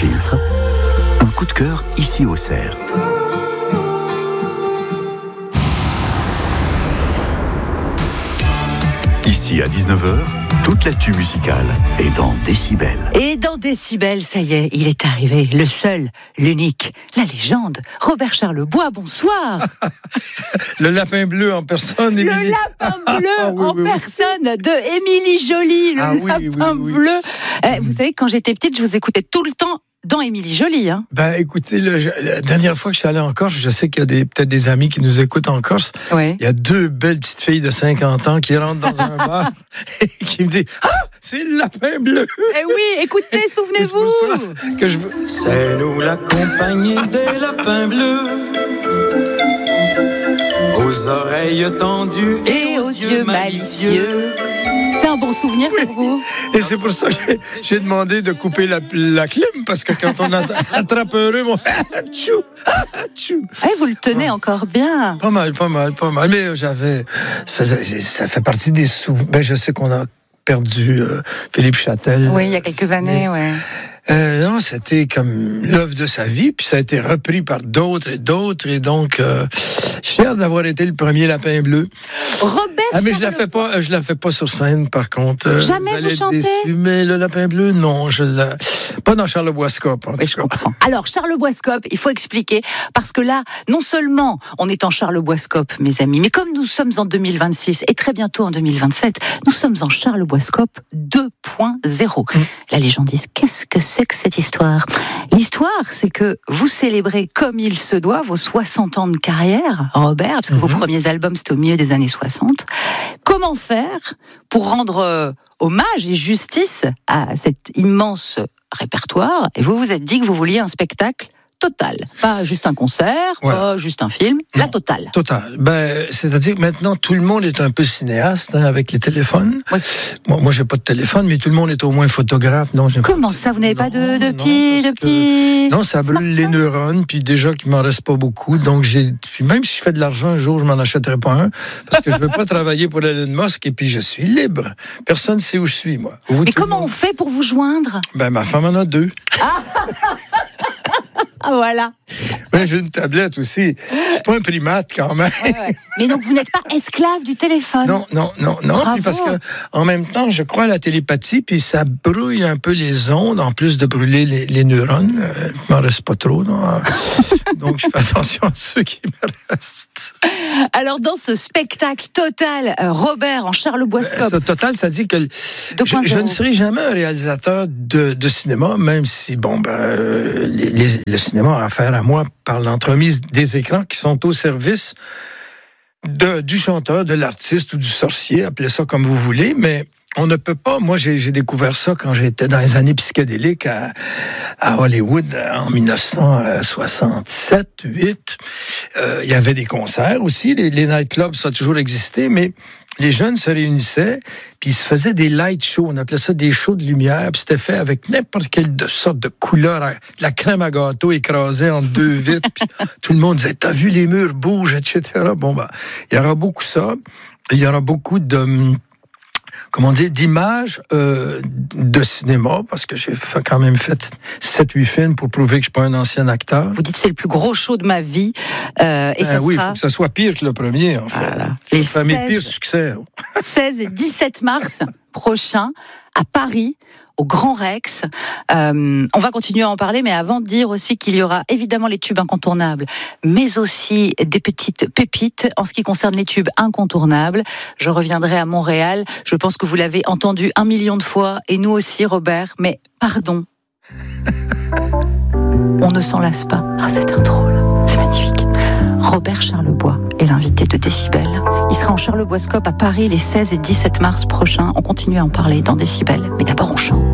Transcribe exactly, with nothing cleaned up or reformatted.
filtre. Un coup de cœur ici au Cerf. Ici à dix-neuf heures, toute l'actu musicale est dans Décibel. Et dans Décibel, ça y est, il est arrivé, le seul, l'unique, la légende, Robert Charlebois, bonsoir. Le lapin bleu en personne, Le Émilie. lapin bleu Ah, oui, en oui, oui. personne de Émilie Joly, le Ah, oui, lapin oui, oui. bleu. Eh, vous savez, quand j'étais petite, je vous écoutais tout le temps dans Émilie Joly. Hein. Ben, écoutez, le- je- la dernière fois que je suis allé en Corse, je sais qu'il y a des, peut-être des amis qui nous écoutent en Corse. Ouais. Il y a deux belles petites filles de cinquante ans qui rentrent dans un bar et qui me disent « Ah, c'est le lapin bleu! Eh oui, écoutez, !» C'est pour souvenez-vous. ça que je veux... C'est nous la compagnie des lapins bleus, aux oreilles tendues Et aux yeux malicieux. C'est un bon souvenir pour vous? Et c'est pour ça que j'ai- j'ai demandé de couper la, la clim, parce que quand on a- attrape un rhume, on fait « Ah, tchou! Ah, tchou! » Eh, vous le tenez encore bien. Pas mal, pas mal, pas mal. Mais j'avais... Ça, faisait- ça fait partie des souvenirs. Ben, je sais qu'on a perdu euh, Philippe Châtel. Oui, il y a quelques années, ouais. Euh, non, c'était comme l'œuvre de sa vie, puis ça a été repris par d'autres et d'autres, et donc euh, je suis fier d'avoir été le premier lapin bleu. Robert Ah, mais je la Charlebois. fais pas, je la fais pas sur scène, par contre. Euh, Jamais vous allez être chantez? déçus, mais le lapin bleu, non, je la... pas dans Charlebois-Scope. Oui, je comprends. Alors, Charlebois-Scope, il faut expliquer, parce que là, non seulement on est en Charlebois-Scope, mes amis, mais comme nous sommes en deux mille vingt-six et très bientôt en deux mille vingt-sept, nous sommes en Charlebois-Scope deux point zéro. Mm. La légende dit, qu'est-ce que c'est que cette histoire? L'histoire, c'est que vous célébrez comme il se doit vos soixante ans de carrière, Robert, parce que Mm-hmm. vos premiers albums, c'était au milieu des années soixante. Comment faire pour rendre euh, hommage et justice à cet immense répertoire? Et vous vous êtes dit que vous vouliez un spectacle total, pas juste un concert, Voilà. pas juste un film, la Non. totale. Total. Ben, c'est-à-dire que maintenant, tout le monde est un peu cinéaste, hein, avec les téléphones. Oui. Moi, moi, j'ai pas de téléphone, mais tout le monde est au moins photographe. Non, j'ai pas Comment ça, vous n'avez pas de, Non, de non, petits, parce de petits Non, ça brûle les smartphones? neurones, puis déjà qu'il m'en reste pas beaucoup. Donc, j'ai, puis même si je fais de l'argent un jour, je m'en achèterai pas un, parce que je veux pas travailler pour Elon Musk, et puis je suis libre. Personne sait où je suis, moi. Vous, Mais tout le comment on monde- fait pour vous joindre? Ben, ma femme en a deux. Ah voilà. Ben, j'ai une tablette aussi. Je suis pas un primate, quand même. Ouais, ouais. Mais donc vous n'êtes pas esclave du téléphone? Non, non, non, non. Bravo. Puis parce que en même temps, je crois à la télépathie, puis ça brouille un peu les ondes, en plus de brûler les, les neurones. Euh, il m'en reste pas trop, non? Donc je fais attention à ceux qui me restent. Alors dans ce spectacle total, euh, Robert en Charlebois-Scope, Ce total, ça dit que deux je, point je zéro. ne serai jamais un réalisateur de, de cinéma, même si bon ben euh, les- les- le cinéma a affaire à moi par l'entremise des écrans qui sont au service de, du chanteur, de l'artiste ou du sorcier, appelez ça comme vous voulez, mais on ne peut pas. Moi, j'ai, j'ai découvert ça quand j'étais dans les années psychédéliques à, à Hollywood en dix-neuf cent soixante-sept huit. Euh, il y avait des concerts aussi. Les, les nightclubs, ça a toujours existé, mais les jeunes se réunissaient, puis ils se faisaient des light shows. On appelait ça des shows de lumière, puis c'était fait avec n'importe quelle de sorte de couleur, de la crème à gâteau écrasée en deux vitres, puis tout le monde disait « T'as vu, les murs bougent, et cetera » Bon, ben, il y aura beaucoup ça. Il y aura beaucoup de... comment dire, d'images euh, de cinéma, parce que j'ai fait, quand même fait sept huit films pour prouver que je suis pas un ancien acteur. Vous dites c'est le plus gros show de ma vie, euh, et Ben ça oui, il sera faut que ça soit pire que le premier, en fait. Voilà. Les Les ça mes seize pires succès. seize et dix-sept mars prochains à Paris, au Grand Rex. Euh, on va continuer à en parler, mais avant de dire aussi qu'il y aura évidemment les tubes incontournables, mais aussi des petites pépites en ce qui concerne les tubes incontournables. Je reviendrai à Montréal. Je pense que vous l'avez entendu un million de fois, et nous aussi, Robert. Mais pardon, on ne s'en lasse pas. Ah, cette intro là, c'est magnifique. Robert Charlebois est l'invité de Décibel. Il sera en Charlebois-Scope à Paris les seize et dix-sept mars prochains. On continue à en parler dans Décibel, mais d'abord on chante.